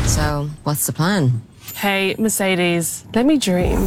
So, what's the plan? Hey, Mercedes, let me dream.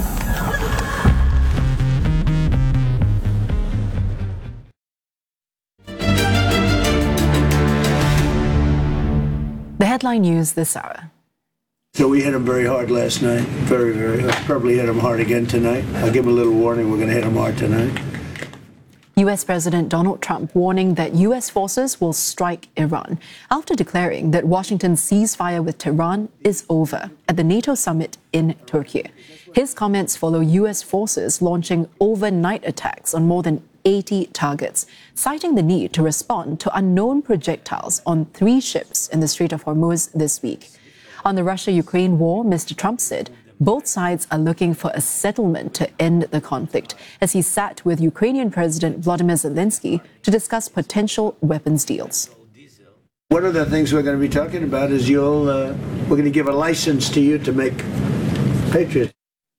The headline news this hour. So we hit him very hard last night. Very, very hard. Probably hit him hard again tonight. I'll give him a little warning. We're going to hit him hard tonight. U.S. President Donald Trump warning that U.S. forces will strike Iran after declaring that Washington's ceasefire with Tehran is over at the NATO summit in Turkey. His comments follow U.S. forces launching overnight attacks on more than 80 targets, citing the need to respond to unknown projectiles on 3 ships in the Strait of Hormuz this week. On the Russia-Ukraine war, Mr. Trump said both sides are looking for a settlement to end the conflict as he sat with Ukrainian President Volodymyr Zelensky to discuss potential weapons deals. One of the things we're going to be talking about is we're going to give a license to you to make Patriots.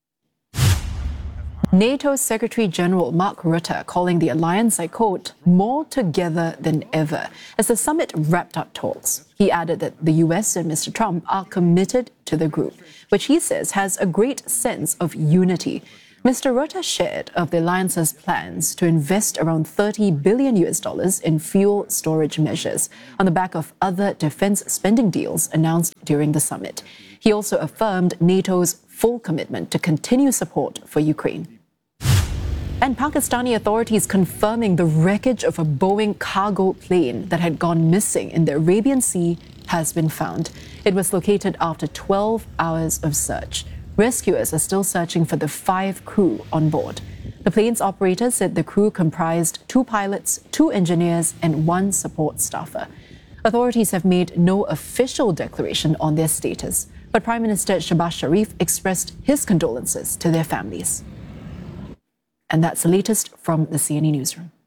NATO Secretary General Mark Rutte calling the alliance, I quote, more together than ever as the summit wrapped up talks. He added that the US and Mr. Trump are committed to the group, which he says has a great sense of unity. Mr. Rutte shared of the alliance's plans to invest around $30 billion in fuel storage measures on the back of other defense spending deals announced during the summit. He also affirmed NATO's full commitment to continue support for Ukraine. And Pakistani authorities confirming the wreckage of a Boeing cargo plane that had gone missing in the Arabian Sea has been found. It was located after 12 hours of search. Rescuers are still searching for the 5 crew on board. The plane's operator said the crew comprised 2 pilots, 2 engineers, and 1 support staffer. Authorities have made no official declaration on their status, but Prime Minister Shehbaz Sharif expressed his condolences to their families. And that's the latest from the CNE Newsroom.